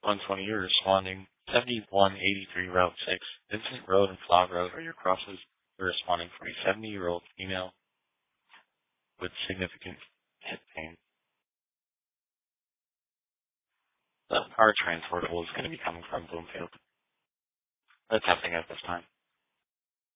120, you're responding. 7183 Route 6, Vincent Road and Flag Road are your crosses. You're responding for a 70-year-old female with significant hip pain. The car transportable is going to be coming from Bloomfield. That's happening at this time.